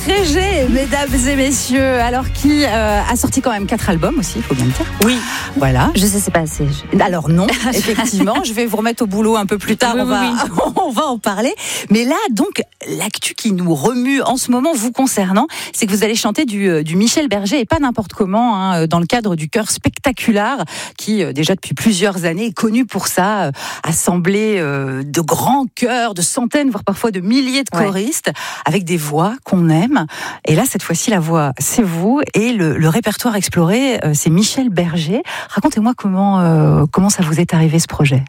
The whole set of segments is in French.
Frégé, mesdames et messieurs, alors qui a sorti quand même 4 albums aussi, il faut bien le dire. Oui, voilà. Je sais, c'est pas assez. Alors non, effectivement, je vais vous remettre au boulot un peu plus tard, on va en parler. Mais là, donc, l'actu qui nous remue en ce moment vous concernant, c'est que vous allez chanter du Michel Berger, et pas n'importe comment, dans le cadre du chœur Spectacular, qui déjà depuis plusieurs années est connu pour ça, assembler de grands chœurs, de centaines, voire parfois de milliers de choristes, avec des voix qu'on aime. Et là, cette fois-ci, la voix, c'est vous, et le répertoire exploré, c'est Michel Berger. Racontez-moi comment ça vous est arrivé, ce projet.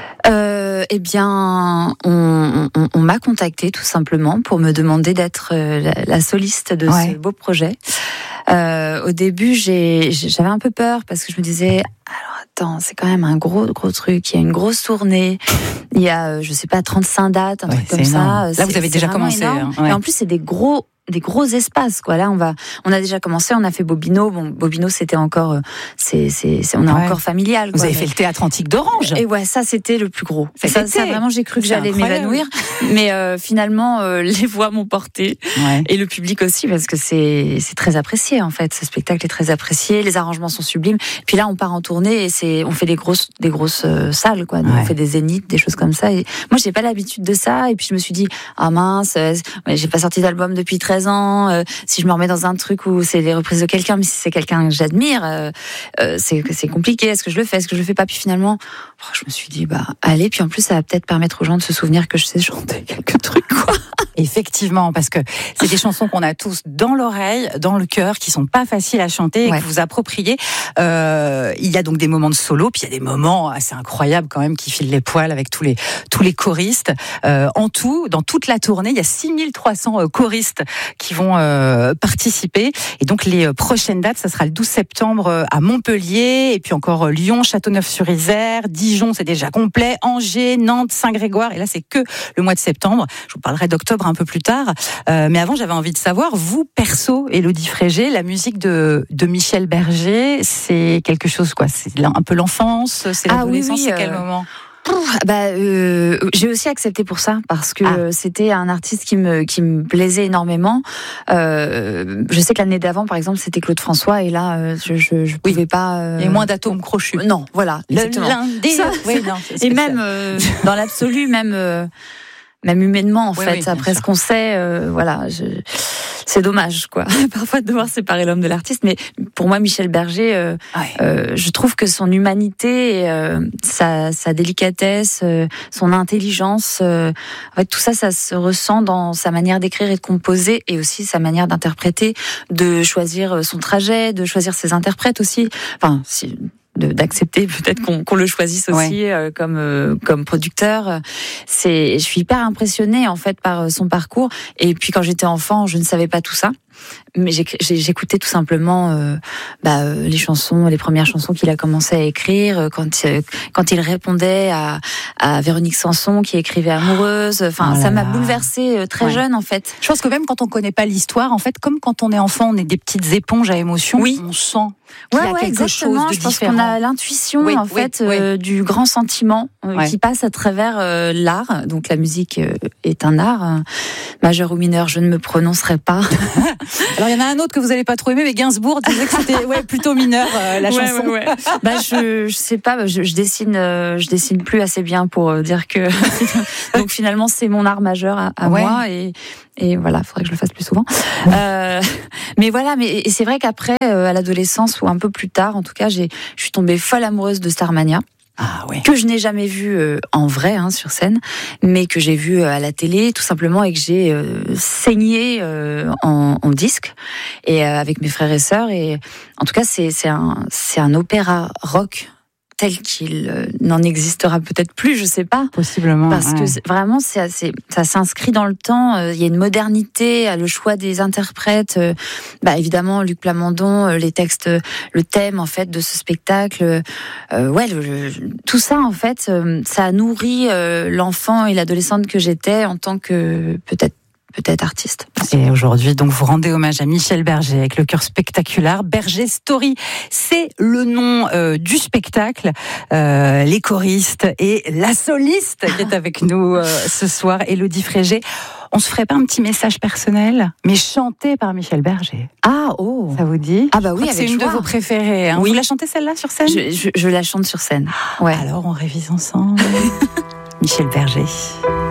Eh bien, on m'a contacté tout simplement pour me demander d'être la soliste de ce beau projet. Au début, j'avais un peu peur parce que je me disais, alors attends, c'est quand même un gros truc. Il y a une grosse tournée. Il y a, je sais pas, 35 dates, un truc comme ça. Là, vous avez déjà commencé. Hein, Et en plus, c'est des gros espaces, quoi. Là, on a déjà commencé, on a fait Bobino. Bon, Bobino, c'était encore, on est encore familial, quoi. Vous avez fait le théâtre antique d'Orange. Et ça, c'était le plus gros. Ça vraiment, j'ai cru que j'allais m'évanouir. Mais finalement, les voix m'ont porté. Et le public aussi, parce que c'est très apprécié, en fait. Ce spectacle est très apprécié. Les arrangements sont sublimes. Puis là, on part en tournée et on fait des grosses salles, quoi. Donc, on fait des zéniths, des choses comme ça. Et moi, j'ai pas l'habitude de ça. Et puis, je me suis dit, ah mince, j'ai pas sorti d'album depuis 13 ans. Si je me remets dans un truc où c'est les reprises de quelqu'un, mais si c'est quelqu'un que j'admire, c'est compliqué. Est-ce que je le fais? Est-ce que je le fais pas? Puis finalement, je me suis dit, allez. Puis en plus, ça va peut-être permettre aux gens de se souvenir que je sais chanter quelques trucs, quoi. Effectivement, parce que c'est des chansons qu'on a tous dans l'oreille, dans le cœur, qui sont pas faciles à chanter et que vous appropriez. Il y a donc des moments de solo, puis il y a des moments assez incroyables quand même qui filent les poils avec tous les choristes. En tout, dans toute la tournée, il y a 6300 choristes qui vont participer. Et donc les prochaines dates, ça sera le 12 septembre à Montpellier, et puis encore Lyon, Châteauneuf-sur-Isère, Dijon, c'est déjà complet, Angers, Nantes, Saint-Grégoire, et là c'est que le mois de septembre. Je vous parlerai d'octobre un peu plus tard. Mais avant, j'avais envie de savoir, vous, perso, Élodie Frégé, la musique de Michel Berger, c'est quelque chose, quoi. C'est un peu l'enfance, c'est l'adolescence, c'est quel moment? J'ai aussi accepté pour ça parce que c'était un artiste qui me plaisait énormément. Je sais que l'année d'avant, par exemple, c'était Claude François, et là, je pouvais pas. Il y a moins d'atomes crochus. Non, voilà. Le lundi. Et même dans l'absolu, même humainement, en fait, après ce qu'on sait, c'est dommage, quoi. Parfois de devoir séparer l'homme de l'artiste, mais pour moi, Michel Berger, je trouve que son humanité, sa délicatesse, son intelligence, en fait, tout ça se ressent dans sa manière d'écrire et de composer, et aussi sa manière d'interpréter, de choisir son trajet, de choisir ses interprètes aussi. Enfin, d'accepter peut-être qu'on le choisisse aussi comme producteur. Je suis hyper impressionnée en fait par son parcours. Et puis quand j'étais enfant, je ne savais pas tout ça, mais j'écoutais tout simplement les premières chansons qu'il a commencé à écrire quand il répondait à Véronique Sanson qui écrivait Amoureuse. Enfin, ça m'a bouleversée très jeune, en fait. Je pense que même quand on connaît pas l'histoire, en fait, comme quand on est enfant, on est des petites éponges à émotions. On sent qu'il y a quelque chose de différent. Je pense qu'on a l'intuition du grand sentiment qui passe à travers l'art. Donc la musique est un art, majeur ou mineur, je ne me prononcerai pas. Alors il y en a un autre que vous n'allez pas trop aimer, mais Gainsbourg disait que c'était plutôt mineur la chanson. Je sais pas, je dessine plus assez bien pour dire que donc finalement c'est mon art majeur à moi, et voilà, il faudrait que je le fasse plus souvent. Mais voilà, mais c'est vrai qu'après à l'adolescence, ou un peu plus tard en tout cas, je suis tombée folle amoureuse de Starmania. Que je n'ai jamais vu en vrai sur scène, mais que j'ai vu à la télé tout simplement, et que j'ai saigné en disque, et avec mes frères et sœurs. Et en tout cas, c'est un opéra rock tel qu'il n'en existera peut-être plus, je sais pas. Possiblement. Parce que vraiment, ça s'inscrit dans le temps. Il y a une modernité, le choix des interprètes. Évidemment, Luc Plamondon, les textes, le thème en fait de ce spectacle. Tout ça en fait, ça a nourri l'enfant et l'adolescente que j'étais en tant que peut-être artiste. Et aujourd'hui, donc, vous rendez hommage à Michel Berger avec le chœur Spectacular. Berger Story, c'est le nom du spectacle. Les choristes et la soliste qui est avec nous ce soir, Élodie Frégé. On se ferait pas un petit message personnel, mais chanté par Michel Berger? Ah, oh. Ça vous dit? Ah bah oui, c'est une de vos préférées. Hein. Oui. Vous la chantez celle-là sur scène? Je la chante sur scène. Ouais. Alors on révise ensemble. Michel Berger.